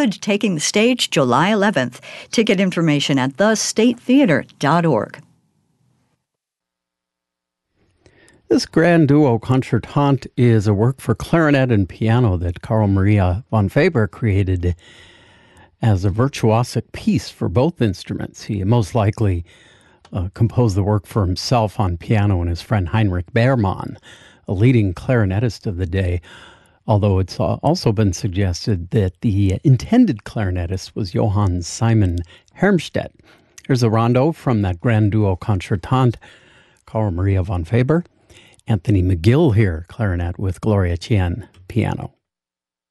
Childhood taking the stage July 11th. Ticket information at thestatetheater.org. This grand duo concertante is a work for clarinet and piano that Carl Maria von Weber created as a virtuosic piece for both instruments. He most likely composed the work for himself on piano and his friend Heinrich Beermann, a leading clarinetist of the day, although it's also been suggested that the intended clarinetist was Johann Simon Hermstedt. Here's a rondo from that grand duo concertante, Carl Maria von Weber. Anthony McGill here, clarinet, with Gloria Chien, piano.